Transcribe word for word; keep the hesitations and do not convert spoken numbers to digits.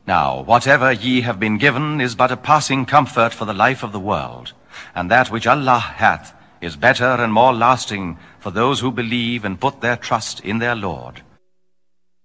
Now, whatever ye have been given is but a passing comfort for the life of the world, and that which Allah hath is better and more lasting for those who believe and put their trust in their Lord.